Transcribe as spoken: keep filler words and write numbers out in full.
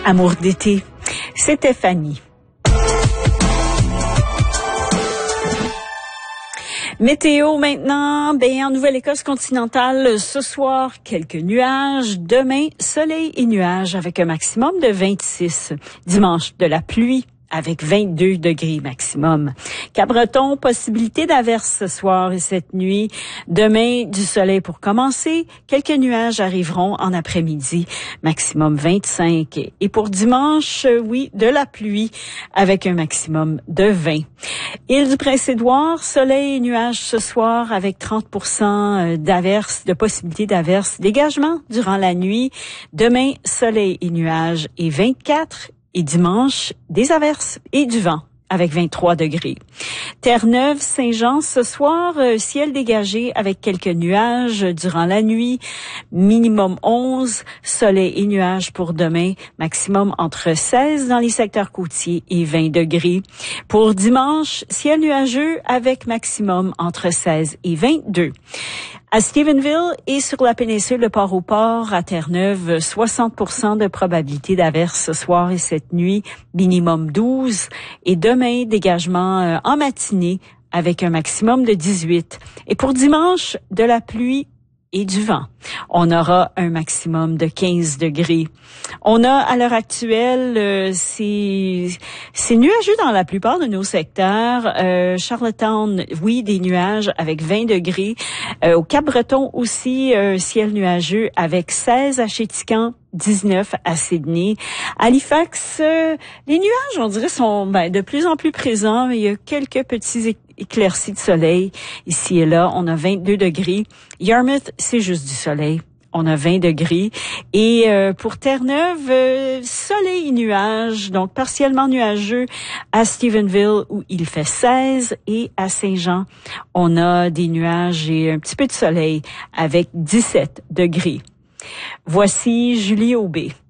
Amour d'été, c'était Fanny. Météo maintenant, ben en Nouvelle-Écosse continentale, ce soir, quelques nuages. Demain, soleil et nuages avec un maximum de vingt-six. Dimanche, de la pluie avec vingt-deux degrés maximum. Cap-Breton, possibilité d'averse ce soir et cette nuit. Demain, du soleil pour commencer. Quelques nuages arriveront en après-midi, maximum vingt-cinq. Et pour dimanche, oui, de la pluie avec un maximum de vingt. Île du Prince-Édouard, soleil et nuages ce soir avec trente pour cent d'averse, de possibilité d'averse. Dégagement durant la nuit. Demain, soleil et nuages et vingt-quatre. Et dimanche, des averses et du vent avec vingt-trois degrés. Terre-Neuve, Saint-Jean, ce soir, euh, ciel dégagé avec quelques nuages durant la nuit, minimum onze, soleil et nuages pour demain, maximum entre seize dans les secteurs côtiers et vingt degrés. Pour dimanche, ciel nuageux avec maximum entre seize et vingt-deux. À Stephenville et sur la péninsule de Port-au-Port, à Terre-Neuve, soixante pour cent de probabilité d'averse ce soir et cette nuit, minimum douze. Et demain, dégagement euh, en matinée avec un maximum de dix-huit. Et pour dimanche, de la pluie et du vent. On aura un maximum de quinze degrés. On a à l'heure actuelle, euh, c'est c'est nuageux dans la plupart de nos secteurs. Euh, Charlottetown, oui, des nuages avec vingt degrés. Euh, au Cap-Breton aussi, euh, ciel nuageux avec seize à Chéticamp, dix-neuf à Sydney. Halifax, euh, les nuages, on dirait, sont ben, de plus en plus présents, mais il y a quelques petits éclaircies de soleil ici et là. On a vingt-deux degrés. Yarmouth, c'est juste du soleil. On a vingt degrés. Et euh, pour Terre-Neuve, euh, soleil et nuages, donc partiellement nuageux à Stephenville où il fait seize. Et à Saint-Jean, on a des nuages et un petit peu de soleil avec dix-sept degrés. Voici Julie Aubé.